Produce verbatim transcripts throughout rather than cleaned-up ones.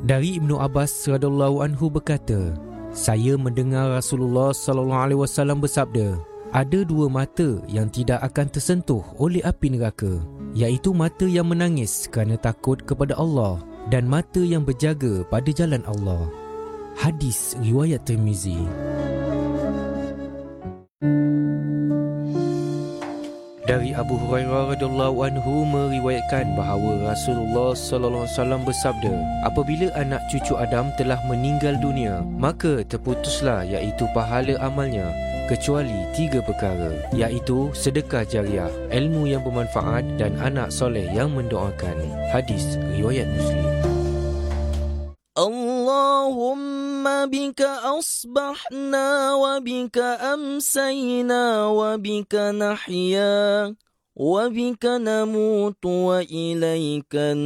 Dari Ibnu Abbas radhiyallahu anhu berkata, saya mendengar Rasulullah sallallahu alaihi wasallam bersabda, ada dua mata yang tidak akan tersentuh oleh api neraka, iaitu mata yang menangis kerana takut kepada Allah dan mata yang berjaga pada jalan Allah. Hadis riwayat Tirmizi. Dari Abu Hurairah radhiyallahu anhu meriwayatkan bahawa Rasulullah sallallahu alaihi wasallam bersabda, apabila anak cucu Adam telah meninggal dunia, maka terputuslah iaitu pahala amalnya, kecuali tiga perkara, iaitu sedekah jariah, ilmu yang bermanfaat dan anak soleh yang mendoakan. Hadis riwayat Muslim. Allahumma bika asbahna wa bika amsayna wa bika nahya wa bika namutu wa ilayka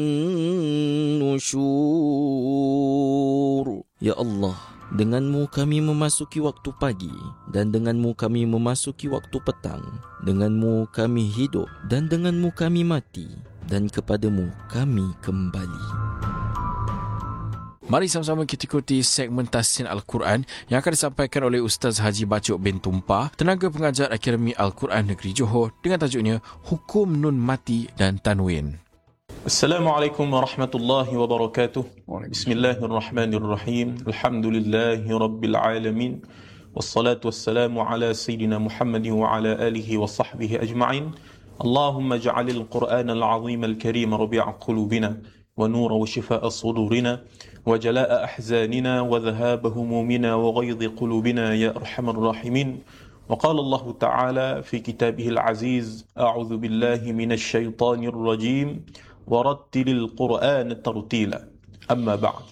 nusyur. Ya Allah, denganmu kami memasuki waktu pagi dan denganmu kami memasuki waktu petang. Denganmu kami hidup dan denganmu kami mati, dan kepadamu kami kembali. Mari sama-sama kita ikuti segmen Tahsin Al-Quran yang akan disampaikan oleh Ustaz Haji Bacok bin Tumpah, tenaga pengajar Akademi Al-Quran Negeri Johor, dengan tajuknya Hukum Nun Mati dan Tanwin. Assalamualaikum warahmatullahi wabarakatuh. Bismillahirrahmanirrahim. Alhamdulillahi rabbil alamin. Wassalatu wassalamu ala sayyidina Muhammadin wa ala alihi wa sahbihi ajma'in. Allahumma ja'alil Qur'an al-azim al-karim rabi'a qulubina wa nura wa shifa'a sudurina wa jala'a ahzanina wa dhahaba humumina wa ghaydhi qulubina ya arhamar rahimin. Wa qala Allah ta'ala fi kitabihil aziz, a'udzu billahi minasy syaithanir rajim wa rattilil Qur'an tartila. Amma ba'd.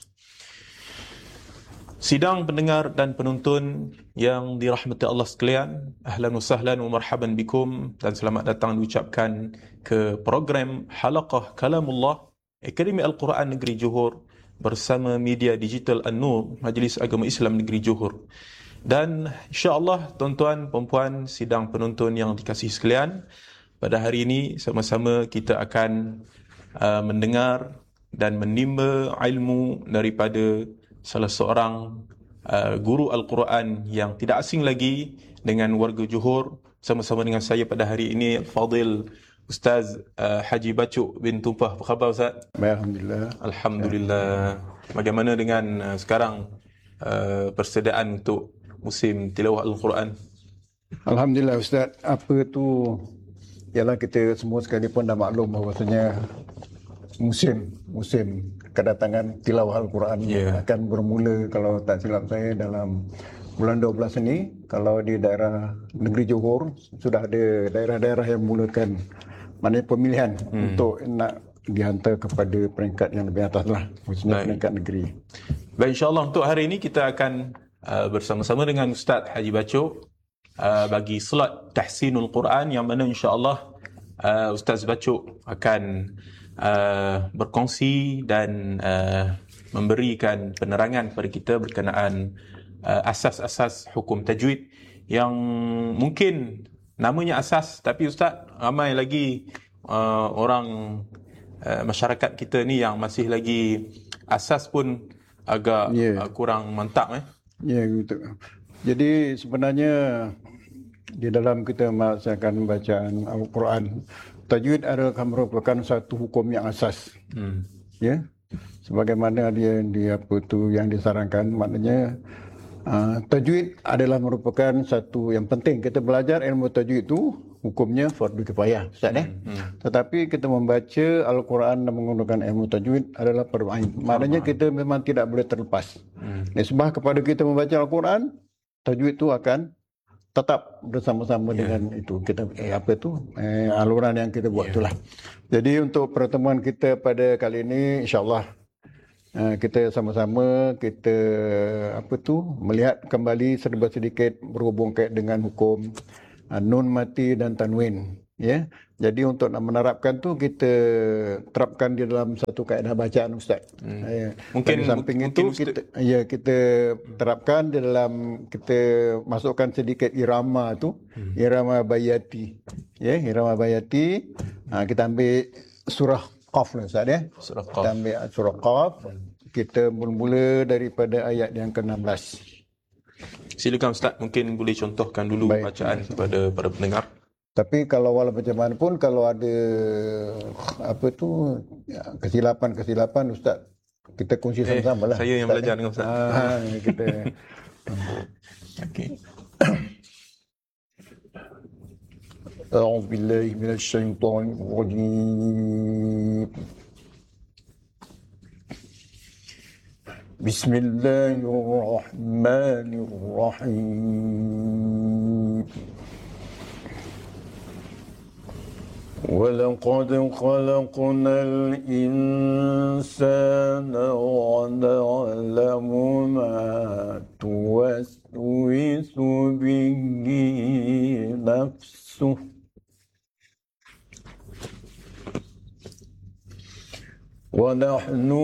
Sidang pendengar dan penonton yang dirahmati Allah sekalian, ahlan wa sahlan wa marhaban bikum, dan selamat datang diucapkan ke program Halaqah Kalamullah Akademi Al-Quran Negeri Johor bersama media digital An-Nur Majlis Agama Islam Negeri Johor. Dan insya-Allah tuan-tuan, puan-puan, sidang penonton yang dikasihi sekalian, pada hari ini sama-sama kita akan uh, mendengar dan menimba ilmu daripada salah seorang uh, guru Al-Quran yang tidak asing lagi dengan warga Johor. Sama-sama dengan saya pada hari ini Fadil Ustaz uh, Haji Bacok bin Tumpah. Apa khabar Ustaz? Alhamdulillah. Alhamdulillah. Bagaimana dengan uh, sekarang uh, persediaan untuk musim tilawah Al-Quran? Alhamdulillah Ustaz. Apa tu, ialah kita semua sekali pun dah maklum bahawasanya musim musim kedatangan tilawah Al-Quran yeah. akan bermula, kalau tak silap saya, dalam bulan dua belas ini. Kalau di daerah Negeri Johor sudah ada daerah-daerah yang mulakan maknanya pemilihan hmm. untuk nak dihantar kepada peringkat yang lebih atas lah, khususnya peringkat negeri. Baik, insyaAllah untuk hari ini kita akan uh, bersama-sama dengan Ustaz Haji Bacok uh, bagi slot Tahsinul Quran, yang mana insyaAllah uh, Ustaz Bacok akan uh, berkongsi dan uh, memberikan penerangan kepada kita berkenaan uh, asas-asas hukum tajwid yang mungkin namanya asas, tapi Ustaz, ramai lagi uh, orang uh, masyarakat kita ni yang masih lagi asas pun agak yeah. uh, kurang mantap eh. Ya, yeah, betul. Jadi sebenarnya di dalam kita melaksanakan bacaan Al-Quran, tajwid adalah merupakan satu hukum yang asas. Hmm. Ya. Yeah? Sebagaimana dia di apa tu yang disarankan, maknanya Uh, tajwid adalah merupakan satu yang penting. Kita belajar ilmu tajwid itu hukumnya fardu kifayah, Ustaz eh. Hmm, hmm. Tetapi kita membaca Al-Quran dan menggunakan ilmu tajwid adalah fardu ain. Maknanya kita memang tidak boleh terlepas. Hmm. Nisbah kepada kita membaca Al-Quran, tajwid itu akan tetap bersama-sama yeah. dengan itu. Kita eh, apa itu? Eh, aluran yang kita buat yeah. itulah. Jadi untuk pertemuan kita pada kali ini, insya-Allah Uh, kita sama-sama kita apa tu melihat kembali serba sedikit berhubung kait dengan hukum uh, nun mati dan tanwin, ya. Yeah? Jadi untuk nak menerapkan tu kita terapkan di dalam satu kaedah bacaan Ustaz. Hmm. Uh, mungkin di samping mungkin, itu mungkin kita ya kita terapkan di dalam, kita masukkan sedikit irama tu, hmm. irama bayati. Ya, yeah? Irama bayati. Uh, kita ambil surah Qaf lah Ustaz ya. Surah Qaf. Kita ambil surah Qaf. kita mula daripada ayat yang ke enam belas. Silakan Ustaz, mungkin boleh contohkan dulu Baik. bacaan kepada para pendengar. Tapi kalau walau macam mana pun, kalau ada apa tu ya, kesilapan-kesilapan, Ustaz, kita kongsi Eh, sama-sama lah. saya yang belajar dengan Ustaz. Ha, kita Okey. أعوذ بالله من الشيطان الرجيم بسم الله الرحمن الرحيم ولقد خلقنا الإنسان ونعلم ما توسوس به نفسه ونحن